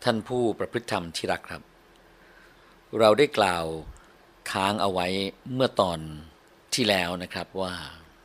ท่านผู้ประพฤติธรรมที่รักครับเราได้กล่าวค้างเอาไว้เมื่อตอนที่แล้วนะครับว่า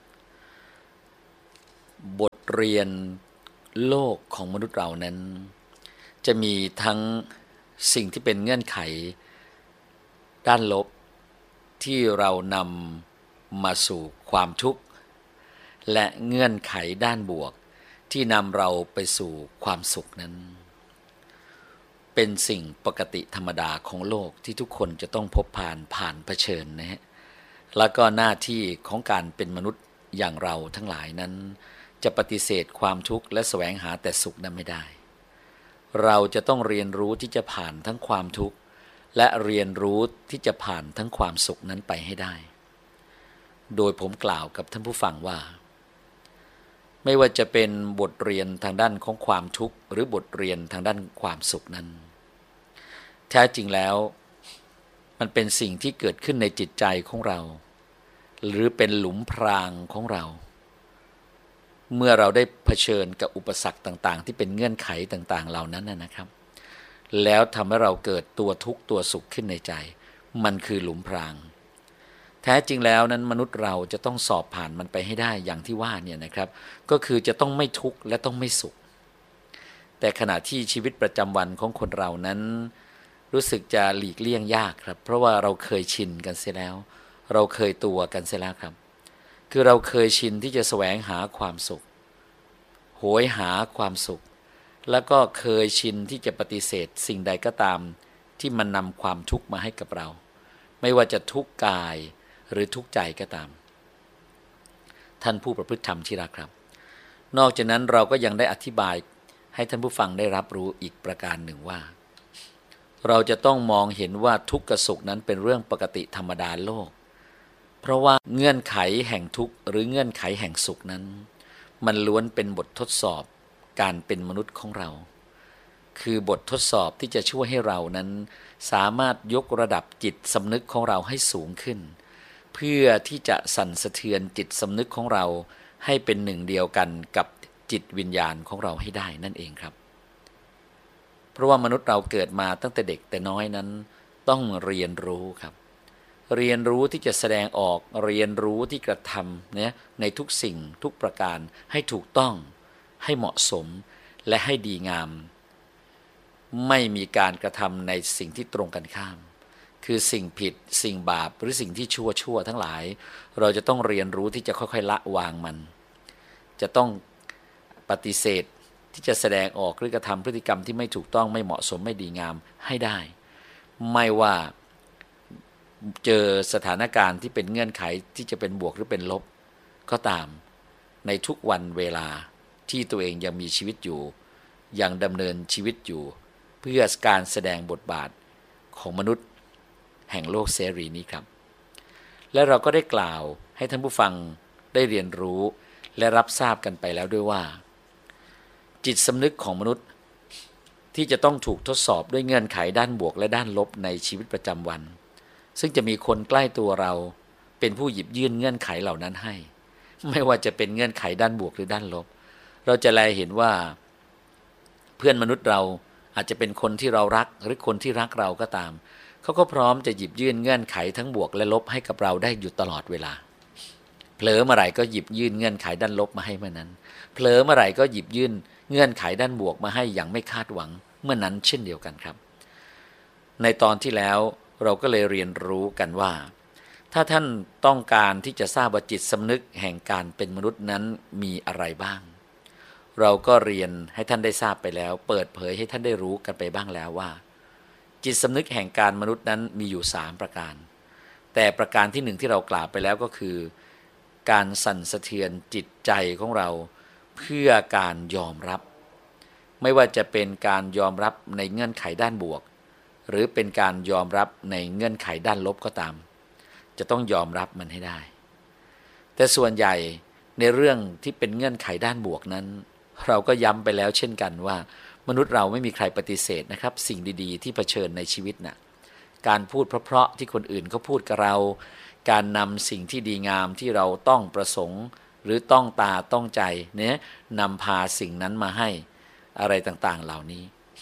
บทเรียนโลกของมนุษย์เรานั้นจะมีทั้งสิ่งที่เป็นเงื่อนไขด้านลบที่เรานำมาสู่ความทุกข์และเงื่อนไขด้านบวกที่นำเราไปสู่ความสุขนั้นเป็นสิ่งปกติธรรมดาของโลกที่ทุกคนจะต้องพบผ่านเผชิญนะฮะแล้วก็หน้าที่ของการเป็นมนุษย์อย่างเราทั้งหลายนั้นจะปฏิเสธความทุกข์และแสวงหาแต่สุขนั้นไม่ได้เราจะต้องเรียนรู้ที่จะผ่านทั้งความทุกข์และเรียนรู้ที่จะผ่านทั้งความสุขนั้นไปให้ได้โดยผมกล่าวกับท่านผู้ฟังว่าไม่ว่าจะเป็นบทเรียนทางด้านของความทุกข์หรือบทเรียนทางด้านความสุขนั้นแท้จริงแล้วมันเป็นสิ่งที่เกิดขึ้นในจิตใจของเราหรือเป็นหลุมพรางของเราเมื่อเราได้เผชิญกับอุปสรรคต่างๆที่เป็นเงื่อนไขต่างๆเหล่านั้นนะครับแล้วทำให้เราเกิดตัวทุกข์ตัวสุขขึ้นในใจมันคือหลุมพรางแท้จริงแล้วนั้นมนุษย์เราจะต้องสอบผ่านมันไปให้ได้อย่างที่ว่าเนี่ยนะครับก็คือจะต้องไม่ทุกข์และต้องไม่สุขแต่ขณะที่ชีวิตประจำวันของคนเรานั้นรู้สึกจะหลีกเลี่ยงยากครับเพราะว่าเราเคยชินกันเสียแล้วเราเคยตัวกันเสียแล้วครับคือเราเคยชินที่จะแสวงหาความสุขโหยหาความสุขแล้วก็เคยชินที่จะปฏิเสธสิ่งใดก็ตามที่มันนำความทุกข์มาให้กับเราไม่ว่าจะทุกข์กายหรือทุกข์ใจก็ตามท่านผู้ประพฤติธรรมที่รักครับนอกจากนั้นเราก็ยังได้อธิบายให้ท่านผู้ฟังได้รับรู้อีกประการหนึ่งว่าเราจะต้องมองเห็นว่าทุกข์กับสุขนั้นเป็นเรื่องปกติธรรมดาโลกเพราะว่าเงื่อนไขแห่งทุกข์หรือเงื่อนไขแห่งสุขนั้นมันล้วนเป็นบททดสอบการเป็นมนุษย์ของเราคือบททดสอบที่จะช่วยให้เรานั้นสามารถยกระดับจิตสำนึกของเราให้สูงขึ้นเพื่อที่จะสั่นสะเทือนจิตสำนึกของเราให้เป็นหนึ่งเดียวกันกับจิตวิญญาณของเราให้ได้นั่นเองครับเพราะว่ามนุษย์เราเกิดมาตั้งแต่เด็กแต่น้อยนั้นต้องเรียนรู้ครับเรียนรู้ที่จะแสดงออกเรียนรู้ที่กระทำเนี่ยในทุกสิ่งทุกประการให้ถูกต้องให้เหมาะสมและให้ดีงามไม่มีการกระทำในสิ่งที่ตรงกันข้ามคือสิ่งผิดสิ่งบาปหรือสิ่งที่ชั่วทั้งหลายเราจะต้องเรียนรู้ที่จะค่อยๆละวางมันจะต้องปฏิเสธที่จะแสดงออกหรือกระทำพฤติกรรมที่ไม่ถูกต้องไม่เหมาะสมไม่ดีงามให้ได้ไม่ว่าเจอสถานการณ์ที่เป็นเงื่อนไขที่จะเป็นบวกหรือเป็นลบก็ตามในทุกวันเวลาที่ตัวเองยังมีชีวิตอยู่ยังดำเนินชีวิตอยู่เพื่อการแสดงบทบาทของมนุษย์แห่งโลกเสรีนี้ครับและเราก็ได้กล่าวให้ท่านผู้ฟังได้เรียนรู้และรับทราบกันไปแล้วด้วยว่าจิตสำนึกของมนุษย์ที่จะต้องถูกทดสอบด้วยเงื่อนไขด้านบวกและด้านลบในชีวิตประจำวันซึ่งจะมีคนใกล้ตัวเราเป็นผู้หยิบยื่นเงื่อนไขเหล่านั้นให้ไม่ว่าจะเป็นเงื่อนไขด้านบวกหรือด้านลบเราจะแลเห็นว่าเพื่อนมนุษย์เราอาจจะเป็นคนที่เรารักหรือคนที่รักเราก็ตามเขาก็พร้อมจะหยิบยื่นเงื่อนไขทั้งบวกและลบให้กับเราได้อยู่ตลอดเวลาเผลอเมื่อไหร่ก็หยิบยื่นเงื่อนไขด้านลบมาให้เมื่อนั้นเผลอเมื่อไหร่ก็หยิบยื่นเงื่อนไขด้านบวกมาให้อย่างไม่คาดหวังเมื่อนั้นเช่นเดียวกันครับในตอนที่แล้วเราก็เลยเรียนรู้กันว่าถ้าท่านต้องการที่จะทราบว่าจิตสำนึกแห่งการเป็นมนุษย์นั้นมีอะไรบ้างเราก็เรียนให้ท่านได้ทราบไปแล้วเปิดเผยให้ท่านได้รู้กันไปบ้างแล้วว่าจิตสำนึกแห่งการมนุษย์นั้นมีอยู่3ประการแต่ประการที่1ที่เรากล่าวไปแล้วก็คือการสั่นสะเทือนจิตใจของเราเพื่อการยอมรับไม่ว่าจะเป็นการยอมรับในเงื่อนไขด้านบวกหรือเป็นการยอมรับในเงื่อนไขด้านลบก็ตามจะต้องยอมรับมันให้ได้แต่ส่วนใหญ่ในเรื่องที่เป็นเงื่อนไขด้านบวกนั้นเราก็ย้ำไปแล้วเช่นกันว่ามนุษย์เราไม่มีใครปฏิเสธนะครับสิ่งดีๆที่เผชิญในชีวิตน่ะการพูดเพราะๆที่คนอื่นเขาพูดกับเราการนำสิ่งที่ดีงามที่เราต้องประสงค์หรือต้องตาต้องใจเนี่ยนำพาสิ่งนั้นมาให้อะไรต่างๆเหล่านี้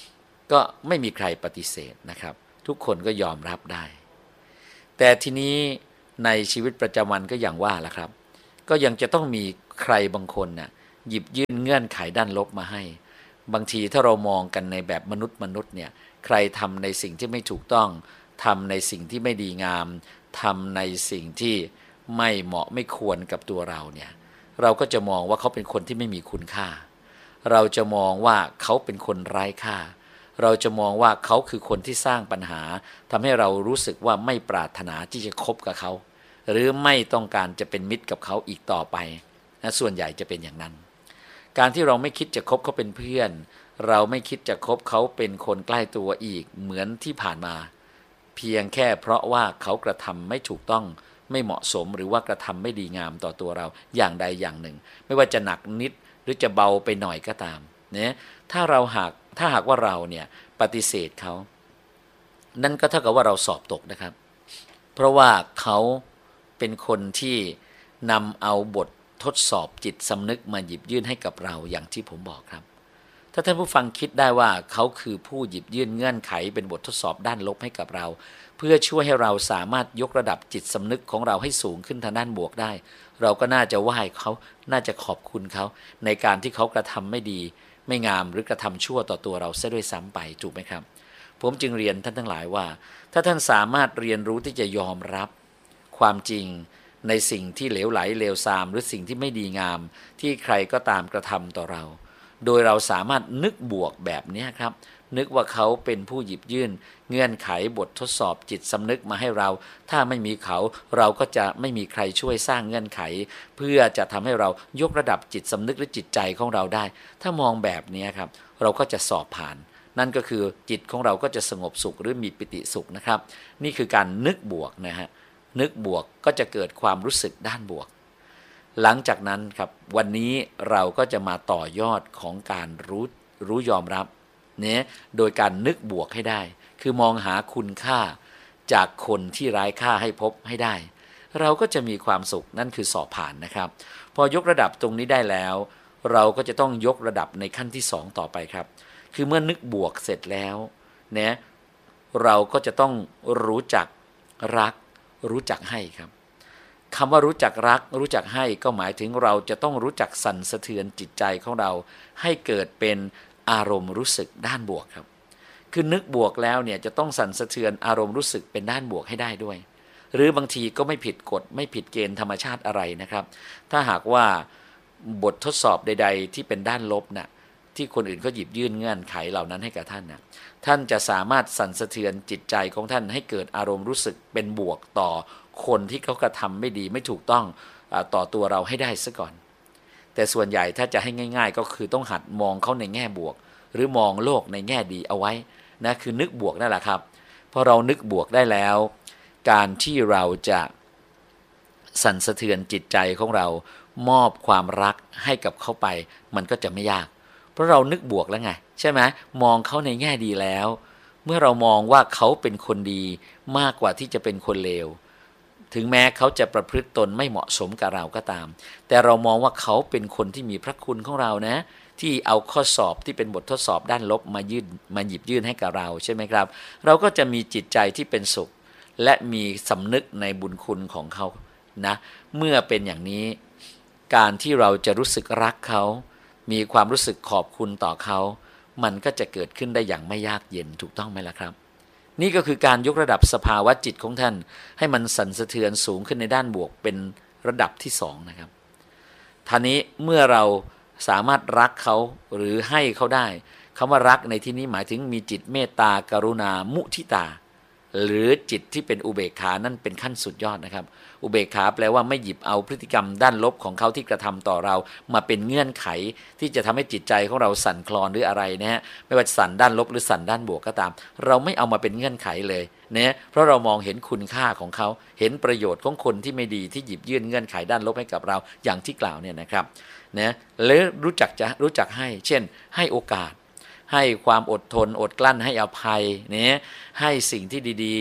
ก็ไม่มีใครปฏิเสธนะครับทุกคนก็ยอมรับได้แต่ทีนี้ในชีวิตประจำวันก็อย่างว่าล่ะครับก็ยังจะต้องมีใครบางคนน่ะหยิบยื่นเงื่อนไขด้านลบมาให้บางทีถ้าเรามองกันในแบบมนุษย์เนี่ยใครทำในสิ่งที่ไม่ถูกต้องทำในสิ่งที่ไม่ดีงามทำในสิ่งที่ไม่เหมาะไม่ควรกับตัวเราเนี่ยเราก็จะมองว่าเขาเป็นคนที่ไม่มีคุณค่าเราจะมองว่าเขาเป็นคนไร้ค่าเราจะมองว่าเขาคือคนที่สร้างปัญหาทำให้เรารู้สึกว่าไม่ปรารถนาที่จะคบกับเขาหรือไม่ต้องการจะเป็นมิตรกับเขาอีกต่อไปนะส่วนใหญ่จะเป็นอย่างนั้นการที่เราไม่คิดจะคบเขาเป็นเพื่อนเราไม่คิดจะคบเขาเป็นคนใกล้ตัวอีกเหมือนที่ผ่านมาเพียงแค่เพราะว่าเขากระทำไม่ถูกต้องไม่เหมาะสมหรือว่ากระทำไม่ดีงามต่อตัวเราอย่างใดอย่างหนึ่งไม่ว่าจะหนักนิดหรือจะเบาไปหน่อยก็ตามเนี่ยถ้าหากว่าเราเนี่ยปฏิเสธเขานั่นก็เท่ากับว่าเราสอบตกนะครับเพราะว่าเขาเป็นคนที่นำเอาบททดสอบจิตสำนึกมาหยิบยื่นให้กับเราอย่างที่ผมบอกครับถ้าท่านผู้ฟังคิดได้ว่าเขาคือผู้หยิบยื่นเงื่อนไขเป็นบททดสอบด้านลบให้กับเราเพื่อช่วยให้เราสามารถยกระดับจิตสำนึกของเราให้สูงขึ้นทางด้านบวกได้เราก็น่าจะไหว้เขาน่าจะขอบคุณเขาในการที่เขากระทำไม่ดีไม่งามหรือกระทำชั่วต่อตัวเราเสียด้วยซ้ำไปถูกไหมครับผมจึงเรียนท่านทั้งหลายว่าถ้าท่านสามารถเรียนรู้ที่จะยอมรับความจริงในสิ่งที่เหลวไหลเลวทรามหรือสิ่งที่ไม่ดีงามที่ใครก็ตามกระทำต่อเราโดยเราสามารถนึกบวกแบบนี้ครับนึกว่าเขาเป็นผู้หยิบยื่นเงื่อนไขบททดสอบจิตสำนึกมาให้เราถ้าไม่มีเขาเราก็จะไม่มีใครช่วยสร้างเงื่อนไขเพื่อจะทำให้เรายกระดับจิตสำนึกหรือจิตใจของเราได้ถ้ามองแบบนี้ครับเราก็จะสอบผ่านนั่นก็คือจิตของเราก็จะสงบสุขหรือมีปิติสุขนะครับนี่คือการนึกบวกนะฮะนึกบวกก็จะเกิดความรู้สึกด้านบวกหลังจากนั้นครับวันนี้เราก็จะมาต่อยอดของการรู้ยอมรับเนี่ยโดยการนึกบวกให้ได้คือมองหาคุณค่าจากคนที่ไร้ค่าให้พบให้ได้เราก็จะมีความสุขนั่นคือสอบผ่านนะครับพอยกระดับตรงนี้ได้แล้วเราก็จะต้องยกระดับในขั้นที่2ต่อไปครับคือเมื่อนึกบวกเสร็จแล้วเนี่ยเราก็จะต้องรู้จักรักรู้จักให้ครับคำว่ารู้จักรักรู้จักให้ก็หมายถึงเราจะต้องรู้จักสั่นสะเทือนจิตใจของเราให้เกิดเป็นอารมณ์รู้สึกด้านบวกครับคือนึกบวกแล้วเนี่ยจะต้องสั่นสะเทือนอารมณ์รู้สึกเป็นด้านบวกให้ได้ด้วยหรือบางทีก็ไม่ผิดกฎไม่ผิดเกณฑ์ธรรมชาติอะไรนะครับถ้าหากว่าบททดสอบใดๆที่เป็นด้านลบน่ะที่คนอื่นก็หยิบยื่นเงื่อนไขเหล่านั้นให้กับท่านน่ะท่านจะสามารถสั่นสะเทือนจิตใจของท่านให้เกิดอารมณ์รู้สึกเป็นบวกต่อคนที่เขากระทำไม่ดีไม่ถูกต้องต่อตัวเราให้ได้ซะก่อนแต่ส่วนใหญ่ถ้าจะให้ง่ายๆก็คือต้องหัดมองเขาในแง่บวกหรือมองโลกในแง่ดีเอาไว้นะคือนึกบวกนั่นแหละครับพอเรานึกบวกได้แล้วการที่เราจะสั่นสะเทือนจิตใจของเรามอบความรักให้กับเขาไปมันก็จะไม่ยากเพราะเรานึกบวกแล้วไงใช่ไหมมองเขาในแง่ดีแล้วเมื่อเรามองว่าเขาเป็นคนดีมากกว่าที่จะเป็นคนเลวถึงแม้เขาจะประพฤติตนไม่เหมาะสมกับเราก็ตามแต่เรามองว่าเขาเป็นคนที่มีพระคุณของเรานะที่เอาข้อสอบที่เป็นบททดสอบด้านลบมาหยิบยื่นให้กับเราใช่ไหมครับเราก็จะมีจิตใจที่เป็นสุขและมีสำนึกในบุญคุณของเขานะเมื่อเป็นอย่างนี้การที่เราจะรู้สึกรักเขามีความรู้สึกขอบคุณต่อเขามันก็จะเกิดขึ้นได้อย่างไม่ยากเย็นถูกต้องไหมล่ะครับนี่ก็คือการยกระดับสภาวะจิตของท่านให้มันสั่นสะเทือนสูงขึ้นในด้านบวกเป็นระดับที่2นะครับท่านี้เมื่อเราสามารถรักเขาหรือให้เขาได้คำว่ารักในที่นี้หมายถึงมีจิตเมตตากรุณามุทิตาหรือจิตที่เป็นอุเบกขานั่นเป็นขั้นสุดยอดนะครับอุเบกขาแปลว่าไม่หยิบเอาพฤติกรรมด้านลบของเขาที่กระทำต่อเรามาเป็นเงื่อนไขที่จะทำให้จิตใจของเราสั่นคลอนหรืออะไรนะฮะไม่ว่าสั่นด้านลบหรือสั่นด้านบวกก็ตามเราไม่เอามาเป็นเงื่อนไขเลยนะเพราะเรามองเห็นคุณค่าของเขาเห็นประโยชน์ของคนที่ไม่ดีที่หยิบยื่นเงื่อนไขด้านลบให้กับเราอย่างที่กล่าวเนี่ยนะครับนะและรู้จักให้เช่นให้โอกาสให้ความอดทนอดกลั้นให้อภัยเนี่ยให้สิ่งที่ดีๆ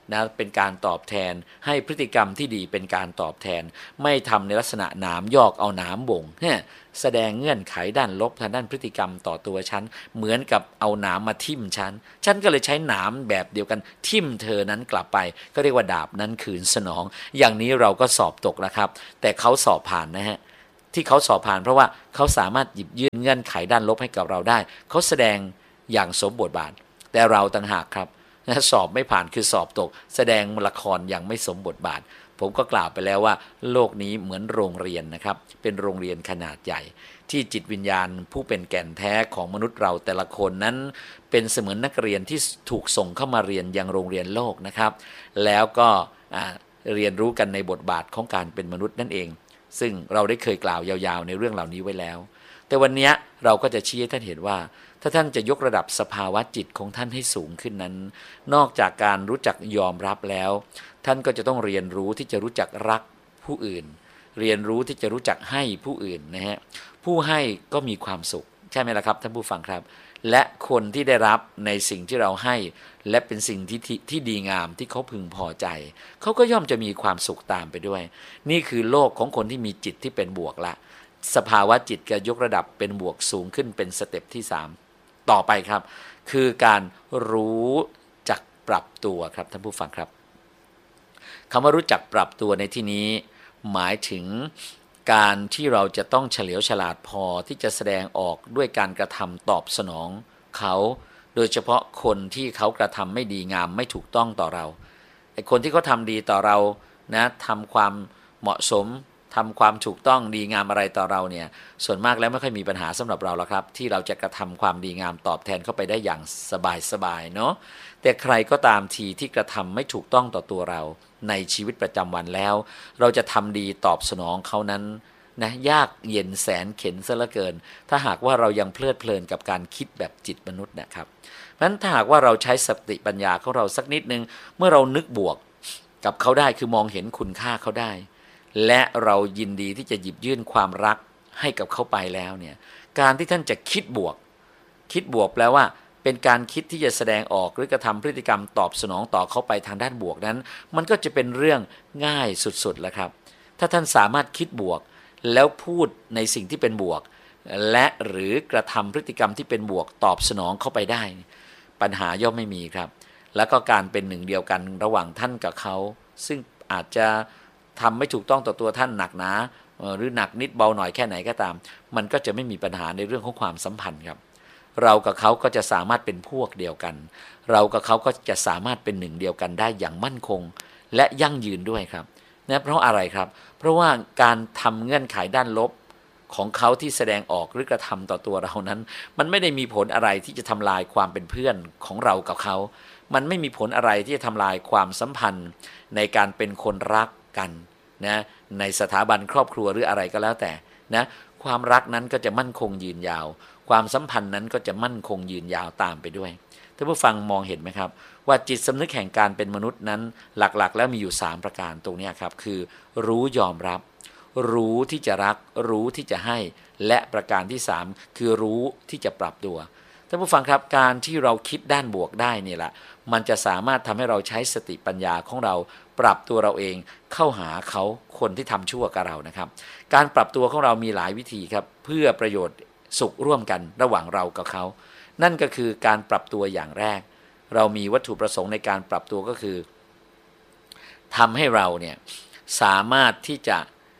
นะเป็นการตอบแทนให้พฤติกรรมที่ดีเป็นการตอบแทนไม่ทำในลักษณะหนามยอกเอาหนามบ่งแสดงเงื่อนไขด้านลบทางด้านพฤติกรรมต่อตัวฉันเหมือนกับเอาหนามมาทิ่มฉันก็เลยใช้หนามแบบเดียวกันทิ่มเธอนั้นกลับไปก็เรียกว่าดาบนั้นคืนสนองอย่างนี้เราก็สอบตกแล้วครับแต่เขาสอบผ่านนะฮะที่เขาสอบผ่านเพราะว่าเขาสามารถหยิบยื่นเงื่อนไขด้านลบให้กับเราได้เขาแสดงอย่างสมบทบาทแต่เราต่างหากครับสอบไม่ผ่านคือสอบตกแสดงละครอย่างไม่สมบทบาทผมก็กล่าวไปแล้วว่าโลกนี้เหมือนโรงเรียนนะครับเป็นโรงเรียนขนาดใหญ่ที่จิตวิญญาณผู้เป็นแก่นแท้ของมนุษย์เราแต่ละคนนั้นเป็นเสมือนนักเรียนที่ถูกส่งเข้ามาเรียนยังโรงเรียนโลกนะครับแล้วก็เรียนรู้กันในบทบาทของการเป็นมนุษย์นั่นเองซึ่งเราได้เคยกล่าวยาวๆในเรื่องเหล่านี้ไว้แล้วแต่วันนี้เราก็จะชี้ให้ท่านเห็นว่าถ้าท่านจะยกระดับสภาวะจิตของท่านให้สูงขึ้นนั้นนอกจากการรู้จักยอมรับแล้วท่านก็จะต้องเรียนรู้ที่จะรู้จักรักผู้อื่นเรียนรู้ที่จะรู้จักให้ผู้อื่นนะฮะผู้ให้ก็มีความสุขใช่ไหมล่ะครับท่านผู้ฟังครับและคนที่ได้รับในสิ่งที่เราให้และเป็นสิ่งที่ดีงามที่เขาพึงพอใจเขาก็ย่อมจะมีความสุขตามไปด้วยนี่คือโลกของคนที่มีจิตที่เป็นบวกละสภาวะจิตก็ยกระดับเป็นบวกสูงขึ้นเป็นสเต็ปที่3ต่อไปครับคือการรู้จักปรับตัวครับท่านผู้ฟังครับคำว่ารู้จักปรับตัวในที่นี้หมายถึงการที่เราจะต้องเฉลียวฉลาดพอที่จะแสดงออกด้วยการกระทำตอบสนองเขาโดยเฉพาะคนที่เขากระทำไม่ดีงามไม่ถูกต้องต่อเราไอ้คนที่เขาทำดีต่อเรานะทำความเหมาะสมทำความถูกต้องดีงามอะไรต่อเราเนี่ยส่วนมากแล้วไม่ค่อยมีปัญหาสำหรับเราหรอกครับที่เราจะกระทำความดีงามตอบแทนเข้าไปได้อย่างสบายๆเนาะแต่ใครก็ตามทีที่กระทำไม่ถูกต้องต่อตัวเราในชีวิตประจำวันแล้วเราจะทำดีตอบสนองเขานั้นนะยากเย็นแสนเข็ญซะเหลือเกินถ้าหากว่าเรายังเพลิดเพลินกับการคิดแบบจิตมนุษย์นะครับเพราะฉะนั้นถ้าหากว่าเราใช้สติปัญญาของเราสักนิดนึงเมื่อเรานึกบวกกับเขาได้คือมองเห็นคุณค่าเขาได้และเรายินดีที่จะหยิบยื่นความรักให้กับเขาไปแล้วเนี่ยการที่ท่านจะคิดบวกแปลว่าเป็นการคิดที่จะแสดงออกหรือกระทำพฤติกรรมตอบสนองต่อเขาไปทางด้านบวกนั้นมันก็จะเป็นเรื่องง่ายสุดๆแล้วครับถ้าท่านสามารถคิดบวกแล้วพูดในสิ่งที่เป็นบวกและหรือกระทำพฤติกรรมที่เป็นบวกตอบสนองเข้าไปได้ปัญหาย่อมไม่มีครับแล้วก็การเป็นหนึ่งเดียวกันระหว่างท่านกับเขาซึ่งอาจจะทำไม่ถูกต้องต่อตัวท่านหนักหนาหรือหนักนิดเบาหน่อยแค่ไหนก็ตามมันก็จะไม่มีปัญหาในเรื่องของความสัมพันธ์ครับเรากับเขาก็จะสามารถเป็นพวกเดียวกันเรากับเขาก็จะสามารถเป็นหนึ่งเดียวกันได้อย่างมั่นคงและยั่งยืนด้วยครับนะเพราะอะไรครับเพราะว่าการทำเงื่อนไขด้านลบของเขาที่แสดงออกหรือกระทำต่อตัวเรานั้นมันไม่ได้มีผลอะไรที่จะทำลายความเป็นเพื่อนของเรากับเขามันไม่มีผลอะไรที่จะทำลายความสัมพันธ์ในการเป็นคนรักกันนะในสถาบันครอบครัวหรืออะไรก็แล้วแต่นะความรักนั้นก็จะมั่นคงยืนยาวความสัมพันธ์นั้นก็จะมั่นคงยืนยาวตามไปด้วยท่านผู้ฟังมองเห็นไหมครับว่าจิตสำนึกแห่งการเป็นมนุษย์นั้นหลักๆแล้วมีอยู่3ประการตรงนี้ครับคือรู้ยอมรับรู้ที่จะรักรู้ที่จะให้และประการที่3คือรู้ที่จะปรับตัวท่านผู้ฟังครับการที่เราคิดด้านบวกได้นี่แหละมันจะสามารถทำให้เราใช้สติปัญญาของเราปรับตัวเราเองเข้าหาเขาคนที่ทำชั่วกับเรานะครับการปรับตัวของเรามีหลายวิธีครับเพื่อประโยชน์สุขร่วมกันระหว่างเรากับเขานั่นก็คือการปรับตัวอย่างแรกเรามีวัตถุประสงค์ในการปรับตัวก็คือทำให้เราเนี่ยสามารถที่จะ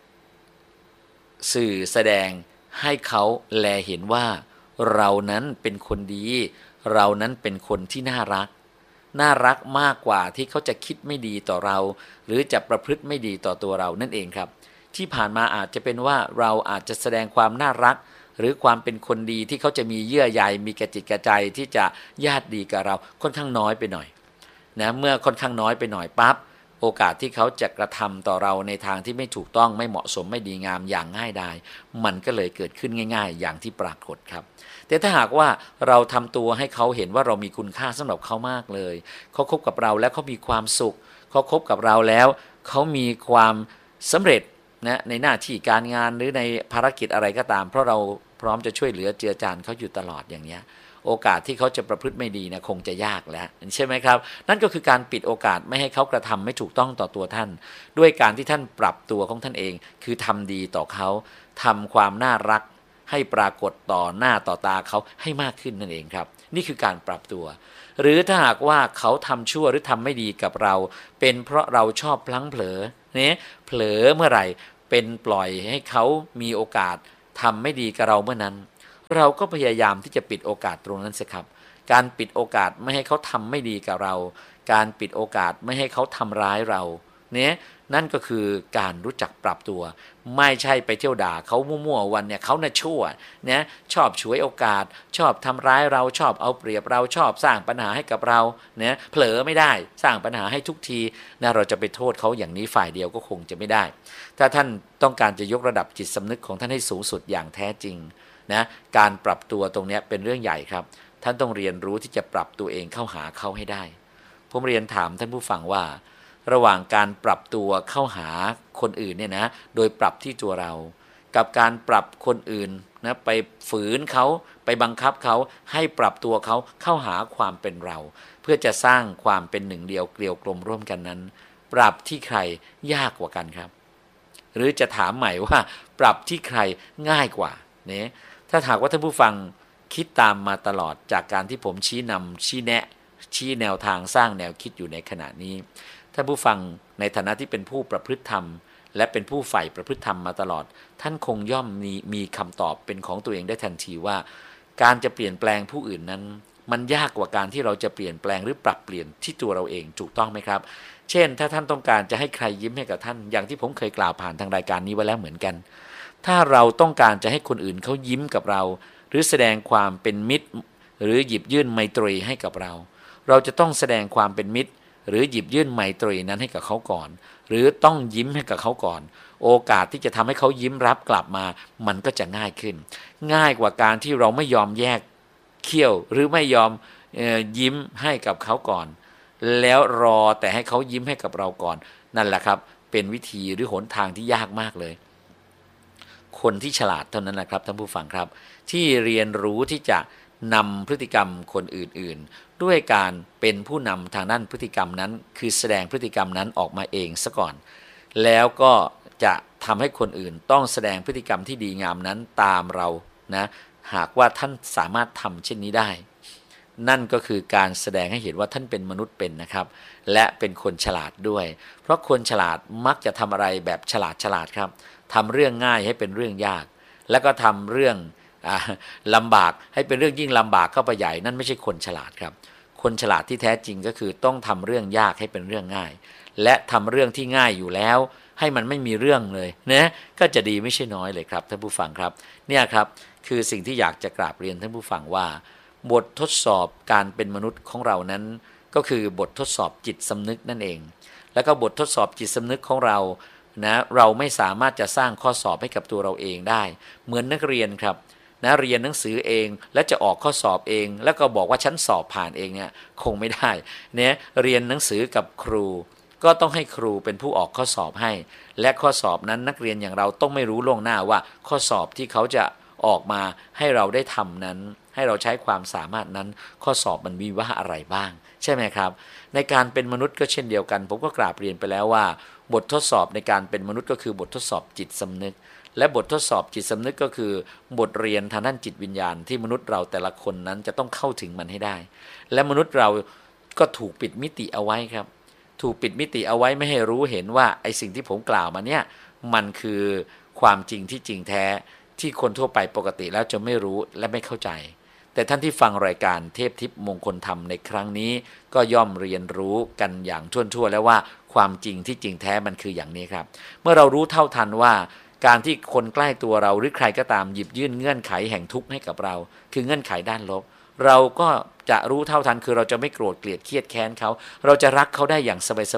สื่อแสดงให้เขาแลเห็นว่าเรานั้นเป็นคนดีเรานั้นเป็นคนที่น่ารักมากกว่าที่เขาจะคิดไม่ดีต่อเราหรือจะประพฤติไม่ดีต่อตัวเรานั่นเองครับที่ผ่านมาอาจจะเป็นว่าเราอาจจะแสดงความน่ารักหรือความเป็นคนดีที่เขาจะมีเยื่อใยมีกระจิตกระใจที่จะญาติดีกับเราค่อนข้างน้อยไปหน่อยนะเมื่อค่อนข้างน้อยไปหน่อยปั๊บโอกาสที่เขาจะกระทำต่อเราในทางที่ไม่ถูกต้องไม่เหมาะสมไม่ดีงามอย่างง่ายดายมันก็เลยเกิดขึ้นง่ายๆอย่างที่ปรากฏครับแต่ถ้าหากว่าเราทำตัวให้เขาเห็นว่าเรามีคุณค่าสำหรับเขามากเลยเขาคบกับเราแล้วเขามีความสุขเขาคบกับเราแล้วเขามีความสำเร็จนะในหน้าที่การงานหรือในภารกิจอะไรก็ตามเพราะเราพร้อมจะช่วยเหลือเจือจานเขาอยู่ตลอดอย่างนี้โอโอกาสที่เขาจะประพฤติไม่ดีนะคงจะยากแล้วใช่ไหมครับนั่นก็คือการปิดโอกาสไม่ให้เขากระทำไม่ถูกต้องต่อตัวท่านด้วยการที่ท่านปรับตัวของท่านเองคือทำดีต่อเขาทำความน่ารักให้ปรากฏต่อหน้าต่อตาเขาให้มากขึ้นนั่นเองครับนี่คือการปรับตัวหรือถ้าหากว่าเขาทำชั่วหรือทำไม่ดีกับเราเป็นเพราะเราชอบพลั้งเผลอเนี่ยเผลอเมื่อไหร่เป็นปล่อยให้เขามีโอกาสทำไม่ดีกับเราเมื่อนั้นเราก็พยายามที่จะปิดโอกาสตรงนั้นสิครับการปิดโอกาสไม่ให้เขาทำไม่ดีกับเราการปิดโอกาสไม่ให้เขาทำร้ายเราเนี่ยนั่นก็คือการรู้จักปรับตัวไม่ใช่ไปเที่ยวด่าเขามั่วๆวันเนี่ยเขาน่ะชั่วเนี่ยชอบฉวยโอกาสชอบทำร้ายเราชอบเอาเปรียบเราชอบสร้างปัญหาให้กับเราเนี่ยเผลอไม่ได้สร้างปัญหาให้ทุกทีนะเราจะไปโทษเขาอย่างนี้ฝ่ายเดียวก็คงจะไม่ได้ถ้าท่านต้องการจะยกระดับจิตสำนึกของท่านให้สูงสุดอย่างแท้จริงนะการปรับตัวตรงนี้เป็นเรื่องใหญ่ครับท่านต้องเรียนรู้ที่จะปรับตัวเองเข้าหาเขาให้ได้ผมเรียนถามท่านผู้ฟังว่าระหว่างการปรับตัวเข้าหาคนอื่นเนี่ยนะโดยปรับที่ตัวเรากับการปรับคนอื่นนะไปฝืนเขาไปบังคับเขาให้ปรับตัวเขาเข้าหาความเป็นเราเพื่อจะสร้างความเป็นหนึ่งเดียวเกลียวกลมร่วมกันนั้นปรับที่ใครยากกว่ากันครับหรือจะถามใหม่ว่าปรับที่ใครง่ายกว่าเนี่ยถ้าหากว่าท่านผู้ฟังคิดตามมาตลอดจากการที่ผมชี้นำชี้แนะชี้แนวทางสร้างแนวคิดอยู่ในขณะนี้ท่านผู้ฟังในฐานะที่เป็นผู้ประพฤติธรรมและเป็นผู้ใฝ่ประพฤติธรรมมาตลอดท่านคงย่อมมีคำตอบเป็นของตัวเองได้ทันทีว่าการจะเปลี่ยนแปลงผู้อื่นนั้นมันยากกว่าการที่เราจะเปลี่ยนแปลงหรือปรับเปลี่ยนที่ตัวเราเองถูกต้องไหมครับเช่นถ้าท่านต้องการจะให้ใครยิ้มให้กับท่านอย่างที่ผมเคยกล่าวผ่านทางรายการนี้ไว้แล้วเหมือนกันถ้าเราต้องการจะให้คนอื่นเขายิ้มกับเราหรือแสดงความเป็นมิตรหรือหยิบยื่นไมตรีให้กับเราเราจะต้องแสดงความเป็นมิตรหรือหยิบยื่นไมตรีนั้นให้กับเขาก่อนหรือต้องยิ้มให้กับเขาก่อนโอกาสที่จะทำให้เขายิ้มรับกลับมามันก็จะง่ายขึ้นง่ายกว่าการที่เราไม่ยอมแยกเขี้ยวหรือไม่ยอมยิ้มให้กับเขาก่อนแล้วรอแต่ให้เขายิ้มให้กับเราก่อนนั่นแหละครับเป็นวิธีหรือหนทางที่ยากมากเลยคนที่ฉลาดเท่านั้นนะครับท่านผู้ฟังครับที่เรียนรู้ที่จะนำพฤติกรรมคนอื่นๆด้วยการเป็นผู้นำทางด้านพฤติกรรมนั้นคือแสดงพฤติกรรมนั้นออกมาเองซะก่อนแล้วก็จะทำให้คนอื่นต้องแสดงพฤติกรรมที่ดีงามนั้นตามเรานะหากว่าท่านสามารถทำเช่นนี้ได้นั่นก็คือการแสดงให้เห็นว่าท่านเป็นมนุษย์เป็นนะครับและเป็นคนฉลาดด้วยเพราะคนฉลาดมักจะทำอะไรแบบฉลาดครับทำเรื่องง่ายให้เป็นเรื่องยากแล้วก็ทำเรื่องลำบากให้เป็นเรื่องยิ่งลำบากเข้าไปใหญ่นั่นไม่ใช่คนฉลาดครับคนฉลาดที่แท้จริงก็คือต้องทำเรื่องยากให้เป็นเรื่องง่ายและทำเรื่องที่ง่ายอยู่แล้วให้มันไม่มีเรื่องเลยนะก็จะดีไม่ใช่น้อยเลยครับท่านผู้ฟังครับเนี่ยครับคือสิ่งที่อยากจะกราบเรียนท่านผู้ฟังว่าบททดสอบการเป็นมนุษย์ของเรานั้นก็คือบททดสอบจิตสำนึกนั่นเองแล้วก็บททดสอบจิตสำนึกของเรานะเราไม่สามารถจะสร้างข้อสอบให้กับตัวเราเองได้เหมือนนักเรียนครับนะเรียนหนังสือเองและจะออกข้อสอบเองแล้วก็บอกว่าฉันสอบผ่านเองเนี่ยคงไม่ได้เนี่ยเรียนหนังสือกับครูก็ต้องให้ครูเป็นผู้ออกข้อสอบให้และข้อสอบนั้นนักเรียนอย่างเราต้องไม่รู้ล่วงหน้าว่าข้อสอบที่เขาจะออกมาให้เราได้ทำนั้นให้เราใช้ความสามารถนั้นข้อสอบมันมีว่าอะไรบ้างใช่ไหมครับในการเป็นมนุษย์ก็เช่นเดียวกันผมก็กราบเรียนไปแล้วว่าบททดสอบในการเป็นมนุษย์ก็คือบททดสอบจิตสำนึกและบททดสอบจิตสำนึกก็คือบทเรียนทางด้านจิตวิญญาณที่มนุษย์เราแต่ละคนนั้นจะต้องเข้าถึงมันให้ได้และมนุษย์เราก็ถูกปิดมิติเอาไว้ครับถูกปิดมิติเอาไว้ไม่ให้รู้เห็นว่าไอ้สิ่งที่ผมกล่าวมาเนี่ยมันคือความจริงที่จริงแท้ที่คนทั่วไปปกติแล้วจะไม่รู้และไม่เข้าใจแต่ท่านที่ฟังรายการเทพทิพย์มงคลธรรมในครั้งนี้ก็ย่อมเรียนรู้กันอย่างทั่วๆแล้วว่าความจริงที่จริงแท้มันคืออย่างนี้ครับเมื่อเรารู้เท่าทันว่าการที่คนใกล้ตัวเราหรือใครก็ตามหยิบยื่นเงื่อนไขแห่งทุกข์ให้กับเราคือเงื่อนไขด้านลบเราก็จะรู้เท่าทันคือเราจะไม่โกรธเกลียดเครียดแค้นเขาเราจะรักเขาได้อย่างสบายๆ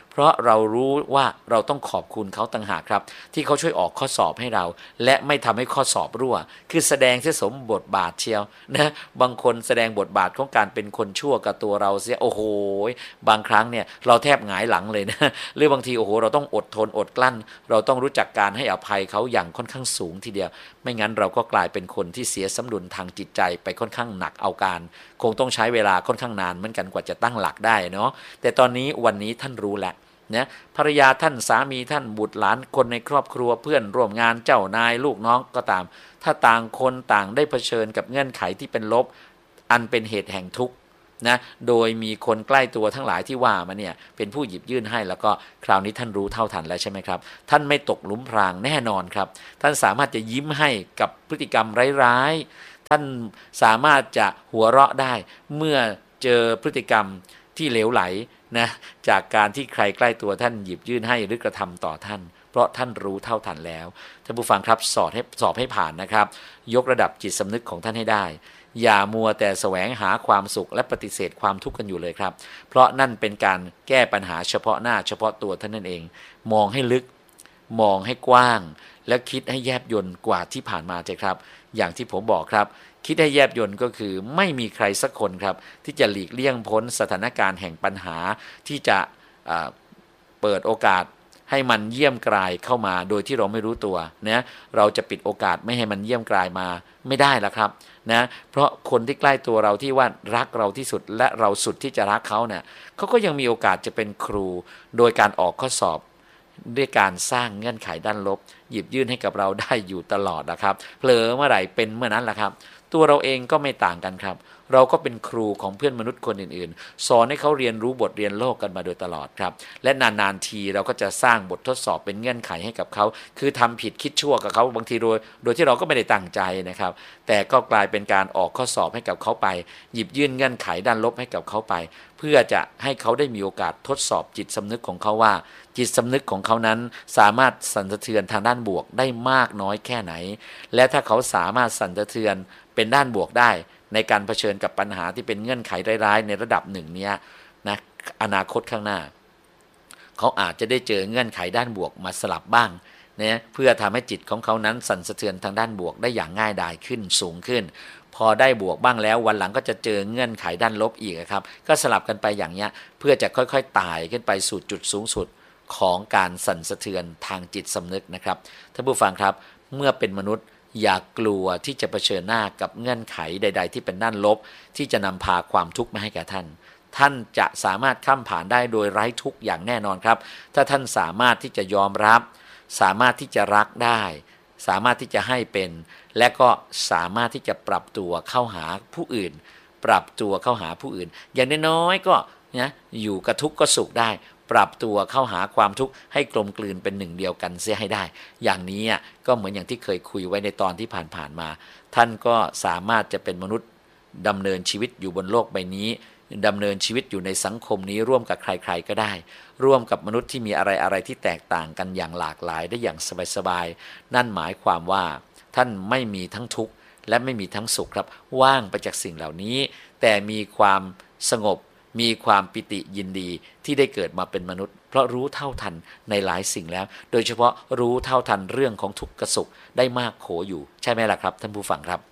เพราะเรารู้ว่าเราต้องขอบคุณเขาต่างหากครับที่เขาช่วยออกข้อสอบให้เราและไม่ทำให้ข้อสอบรั่วคือแสดงเสียสมบทบาทเชียวนะบางคนแสดงบทบาทของการเป็นคนชั่วกับตัวเราเสียโอ้โหบางครั้งเนี่ยเราแทบหงายหลังเลยนะหรือบางทีโอ้โหเราต้องอดทนอดกลั้นเราต้องรู้จักการให้อภัยเขาอย่างค่อนข้างสูงทีเดียวไม่งั้นเราก็กลายเป็นคนที่เสียสมดุลทางจิตใจไปค่อนข้างหนักเอาการคงต้องใช้เวลาค่อนข้างนานเหมือนกันกว่าจะตั้งหลักได้เนาะแต่ตอนนี้วันนี้ท่านรู้แล้วนะภรรยาท่านสามีท่านบุตรหลานคนในครอบครัวเพื่อนร่วมงานเจ้านายลูกน้องก็ตามถ้าต่างคนต่างได้เผชิญกับเงื่อนไขที่เป็นลบอันเป็นเหตุแห่งทุกข์นะโดยมีคนใกล้ตัวทั้งหลายที่ว่ามาเนี่ยเป็นผู้หยิบยื่นให้แล้วก็คราวนี้ท่านรู้เท่าทันแล้วใช่ไหมครับท่านไม่ตกหลุมพรางแน่นอนครับท่านสามารถจะยิ้มให้กับพฤติกรรมร้ายๆท่านสามารถจะหัวเราะได้เมื่อเจอพฤติกรรมที่เหลวไหลนะจากการที่ใครใกล้ตัวท่านหยิบยื่นให้หรือกระทำต่อท่านเพราะท่านรู้เท่าทันแล้วท่านผู้ฟังครับสอบให้ผ่านนะครับยกระดับจิตสำนึกของท่านให้ได้อย่ามัวแต่แสวงหาความสุขและปฏิเสธความทุกข์กันอยู่เลยครับเพราะนั่นเป็นการแก้ปัญหาเฉพาะหน้าเฉพาะตัวท่านนั่นเองมองให้ลึกมองให้กว้างและคิดให้แยบยลกว่าที่ผ่านมาเถอะครับอย่างที่ผมบอกครับคิดให้แยบยลก็คือไม่มีใครสักคนครับที่จะหลีกเลี่ยงพ้นสถานการณ์แห่งปัญหาที่จะเปิดโอกาสให้มันเยี่ยมกลายเข้ามาโดยที่เราไม่รู้ตัวนะเราจะปิดโอกาสไม่ให้มันเยี่ยมกลายมาไม่ได้ละครับนะเพราะคนที่ใกล้ตัวเราที่ว่ารักเราที่สุดและเราสุดที่จะรักเขาเนี่ยเขาก็ยังมีโอกาสจะเป็นครูโดยการออกข้อสอบด้วยการสร้างเงื่อนไขด้านลบหยิบยื่นให้กับเราได้อยู่ตลอดนะครับเผลอเมื่อไหร่เป็นเมื่อนั้นแหละครับตัวเราเองก็ไม่ต่างกันครับเราก็เป็นครูของเพื่อนมนุษย์คนอื่นๆสอนให้เขาเรียนรู้บทเรียนโลกกันมาโดยตลอดครับและนานๆทีเราก็จะสร้างบททดสอบเป็นเงื่อนไขให้กับเขาคือทำผิดคิดชั่วกับเขาบางทีโดยที่เราก็ไม่ได้ตั้งใจนะครับแต่ก็กลายเป็นการออกข้อสอบให้กับเขาไปหยิบยื่นเงื่อนไขด้านลบให้กับเขาไปเพื่อจะให้เขาได้มีโอกาสทดสอบจิตสำนึกของเขาว่าจิตสำนึกของเขานั้นสามารถสั่นสะเทือนทางด้านบวกได้มากน้อยแค่ไหนและถ้าเขาสามารถสั่นสะเทือนเป็นด้านบวกได้ในการเผชิญกับปัญหาที่เป็นเงื่อนไขร้ายๆในระดับหนึ่งเนี้ยนะอนาคตข้างหน้าเขาอาจจะได้เจอเงื่อนไขด้านบวกมาสลับบ้างนะเพื่อทำให้จิตของเขานั้นสั่นสะเทือนทางด้านบวกได้อย่างง่ายดายขึ้นสูงขึ้นพอได้บวกบ้างแล้ววันหลังก็จะเจอเงื่อนไขด้านลบอีกครับก็สลับกันไปอย่างเนี้ยเพื่อจะค่อยๆไต่ขึ้นไปสู่จุดสูงสุดของการสั่นสะเทือนทางจิตสำนึกนะครับท่านผู้ฟังครับเมื่อเป็นมนุษย์อย่ากลัวที่จะเผชิญหน้ากับเงื่อนไขใดๆที่เป็นด้านลบที่จะนำพาความทุกข์มาให้แก่ท่านท่านจะสามารถข้ามผ่านได้โดยไร้ทุกข์อย่างแน่นอนครับถ้าท่านสามารถที่จะยอมรับสามารถที่จะรักได้สามารถที่จะให้เป็นและก็สามารถที่จะปรับตัวเข้าหาผู้อื่นปรับตัวเข้าหาผู้อื่นอย่างน้อยๆก็นะอยู่กับทุกข์ก็สุขได้ปรับตัวเข้าหาความทุกข์ให้กลมกลืนเป็นหนึ่งเดียวกันเสียให้ได้อย่างนี้ก็เหมือนอย่างที่เคยคุยไว้ในตอนที่ผ่านๆมาท่านก็สามารถจะเป็นมนุษย์ดำเนินชีวิตอยู่บนโลกใบนี้ดำเนินชีวิตอยู่ในสังคมนี้ร่วมกับใครๆก็ได้ร่วมกับมนุษย์ที่มีอะไรที่แตกต่างกันอย่างหลากหลายได้อย่างสบายๆนั่นหมายความว่าท่านไม่มีทั้งทุกข์และไม่มีทั้งสุขครับว่างไปจากสิ่งเหล่านี้แต่มีความสงบมีความปิติยินดีที่ได้เกิดมาเป็นมนุษย์เพราะรู้เท่าทันในหลายสิ่งแล้วโดยเฉพาะรู้เท่าทันเรื่องของทุกข์กับสุขได้มากโขอยู่ใช่ไหมล่ะครับท่านผู้ฟังครับ